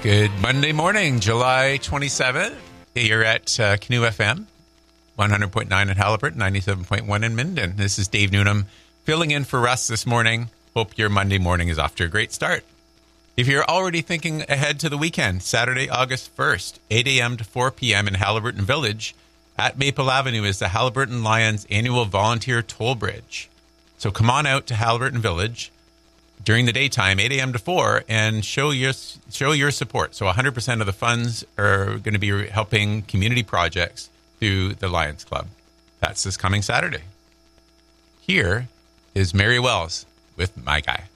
Good Monday morning, July 27th. You're at Canoe FM, 100.9 in Haliburton, 97.1 in Minden. This is Dave Newnham filling in for Russ this morning. Hope your Monday morning is off to a great start. If you're already thinking ahead to the weekend, Saturday, August 1st, 8 a.m. to 4 p.m. in Haliburton Village, at Maple Avenue is the Haliburton Lions annual volunteer toll bridge. So come on out to Haliburton Village during the daytime, 8 a.m. to 4, and show your support. So 100% of the funds are going to be helping community projects through the Lions Club. That's this coming Saturday. Here is Mary Wells with My Guy.